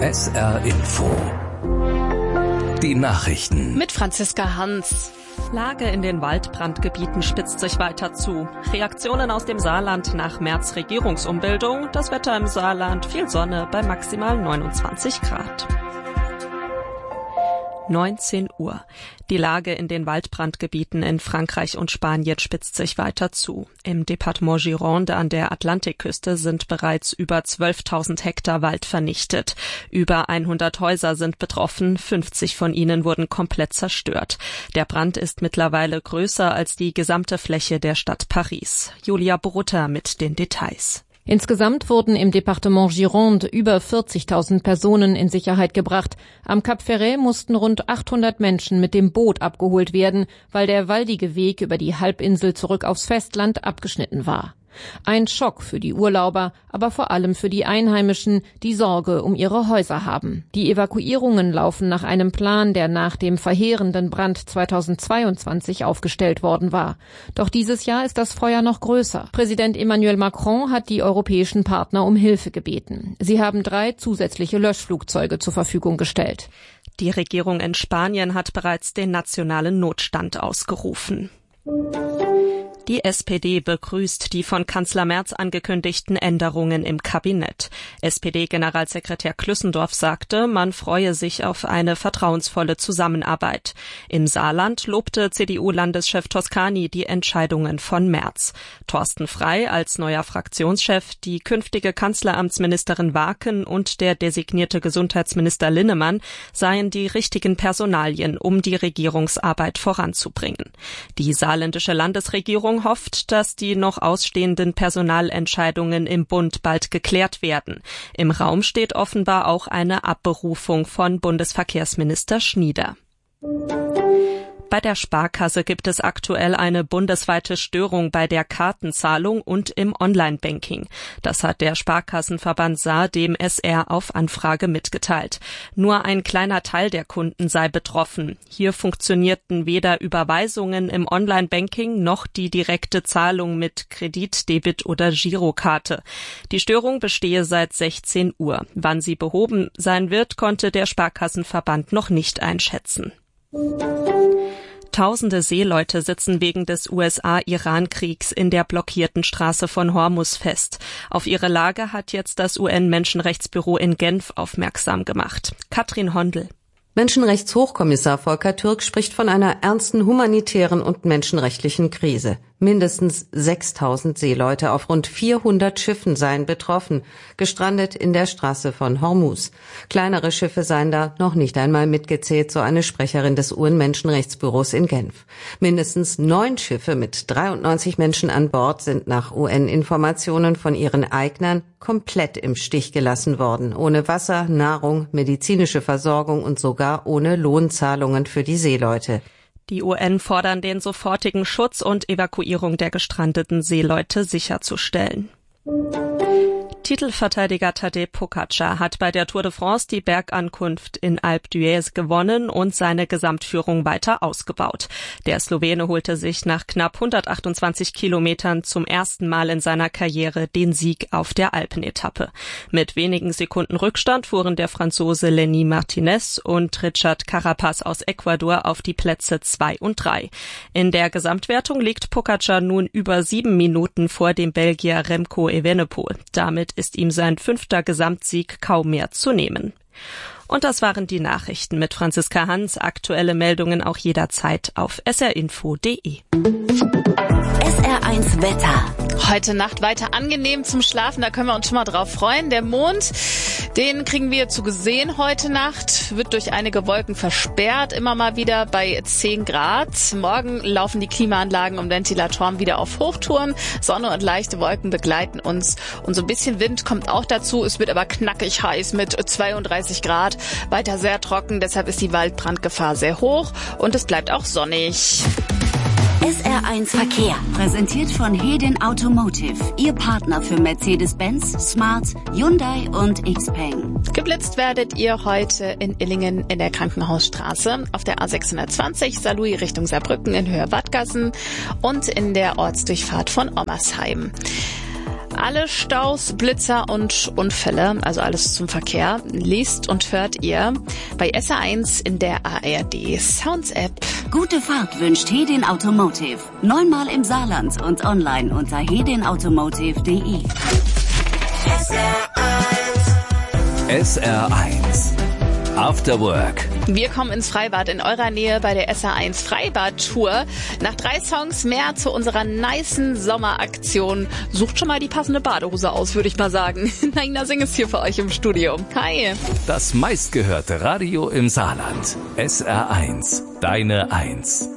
SR Info. Die Nachrichten. Mit Franziska Hans. Lage in den Waldbrandgebieten spitzt sich weiter zu. Reaktionen aus dem Saarland nach Merz Regierungsumbildung. Das Wetter im Saarland, viel Sonne bei maximal 29 Grad. 19 Uhr. Die Lage in den Waldbrandgebieten in Frankreich und Spanien spitzt sich weiter zu. Im Departement Gironde an der Atlantikküste sind bereits über 12.000 Hektar Wald vernichtet. Über 100 Häuser sind betroffen, 50 von ihnen wurden komplett zerstört. Der Brand ist mittlerweile größer als die gesamte Fläche der Stadt Paris. Julia Brutta mit den Details. Insgesamt wurden im Departement Gironde über 40.000 Personen in Sicherheit gebracht. Am Cap Ferret mussten rund 800 Menschen mit dem Boot abgeholt werden, weil der waldige Weg über die Halbinsel zurück aufs Festland abgeschnitten war. Ein Schock für die Urlauber, aber vor allem für die Einheimischen, die Sorge um ihre Häuser haben. Die Evakuierungen laufen nach einem Plan, der nach dem verheerenden Brand 2022 aufgestellt worden war. Doch dieses Jahr ist das Feuer noch größer. Präsident Emmanuel Macron hat die europäischen Partner um Hilfe gebeten. Sie haben 3 zusätzliche Löschflugzeuge zur Verfügung gestellt. Die Regierung in Spanien hat bereits den nationalen Notstand ausgerufen. Die SPD begrüßt die von Kanzler Merz angekündigten Änderungen im Kabinett. SPD-Generalsekretär Klüssendorf sagte, man freue sich auf eine vertrauensvolle Zusammenarbeit. Im Saarland lobte CDU-Landeschef Toscani die Entscheidungen von Merz. Thorsten Frey als neuer Fraktionschef, die künftige Kanzleramtsministerin Waken und der designierte Gesundheitsminister Linnemann seien die richtigen Personalien, um die Regierungsarbeit voranzubringen. Die saarländische Landesregierung hofft, dass die noch ausstehenden Personalentscheidungen im Bund bald geklärt werden. Im Raum steht offenbar auch eine Abberufung von Bundesverkehrsminister Schnieder. Bei der Sparkasse gibt es aktuell eine bundesweite Störung bei der Kartenzahlung und im Online-Banking. Das hat der Sparkassenverband Saar dem SR auf Anfrage mitgeteilt. Nur ein kleiner Teil der Kunden sei betroffen. Hier funktionierten weder Überweisungen im Online-Banking noch die direkte Zahlung mit Kredit, Debit oder Girokarte. Die Störung bestehe seit 16 Uhr. Wann sie behoben sein wird, konnte der Sparkassenverband noch nicht einschätzen. Tausende Seeleute sitzen wegen des USA-Iran-Kriegs in der blockierten Straße von Hormuz fest. Auf ihre Lage hat jetzt das UN-Menschenrechtsbüro in Genf aufmerksam gemacht. Katrin Hondel. Menschenrechtshochkommissar Volker Türk spricht von einer ernsten humanitären und menschenrechtlichen Krise. Mindestens 6.000 Seeleute auf rund 400 Schiffen seien betroffen, gestrandet in der Straße von Hormuz. Kleinere Schiffe seien da noch nicht einmal mitgezählt, so eine Sprecherin des UN-Menschenrechtsbüros in Genf. Mindestens 9 Schiffe mit 93 Menschen an Bord sind nach UN-Informationen von ihren Eignern komplett im Stich gelassen worden, ohne Wasser, Nahrung, medizinische Versorgung und sogar ohne Lohnzahlungen für die Seeleute. Die UN fordern den sofortigen Schutz und Evakuierung der gestrandeten Seeleute sicherzustellen. Titelverteidiger Tadej Pogačar hat bei der Tour de France die Bergankunft in Alpe d'Huez gewonnen und seine Gesamtführung weiter ausgebaut. Der Slowene holte sich nach knapp 128 Kilometern zum ersten Mal in seiner Karriere den Sieg auf der Alpenetappe. Mit wenigen Sekunden Rückstand fuhren der Franzose Lenny Martinez und Richard Carapaz aus Ecuador auf die Plätze 2 und 3. In der Gesamtwertung liegt Pogačar nun über 7 Minuten vor dem Belgier Remco Evenepoel. Damit ist ihm sein 5. Gesamtsieg kaum mehr zu nehmen. Und das waren die Nachrichten mit Franziska Hans. Aktuelle Meldungen auch jederzeit auf srinfo.de. SR1 Wetter. Heute Nacht weiter angenehm zum Schlafen, da können wir uns schon mal drauf freuen. Der Mond, den kriegen wir zu sehen heute Nacht, wird durch einige Wolken versperrt, immer mal wieder bei 10 Grad. Morgen laufen die Klimaanlagen und Ventilatoren wieder auf Hochtouren. Sonne und leichte Wolken begleiten uns und so ein bisschen Wind kommt auch dazu. Es wird aber knackig heiß mit 32 Grad, weiter sehr trocken, deshalb ist die Waldbrandgefahr sehr hoch und es bleibt auch sonnig. SR1 Verkehr, präsentiert von Hedin Automotive, Ihr Partner für Mercedes-Benz, Smart, Hyundai und Xpeng. Geblitzt werdet ihr heute in Illingen in der Krankenhausstraße, auf der A620 Saarlouis Richtung Saarbrücken in Höhe Wadgassen und in der Ortsdurchfahrt von Ommersheim. Alle Staus, Blitzer und Unfälle, also alles zum Verkehr, lest und hört ihr bei SR1 in der ARD Sounds App. Gute Fahrt wünscht Hedin Automotive. 9-mal im Saarland und online unter hedinautomotive.de. SR1 After Work. Wir kommen ins Freibad in eurer Nähe bei der SR1 Freibad-Tour. Nach 3 Songs mehr zu unserer nicen Sommeraktion. Sucht schon mal die passende Badehose aus, würde ich mal sagen. Naina Singh ist hier für euch im Studio. Hi. Das meistgehörte Radio im Saarland. SR1, deine 1.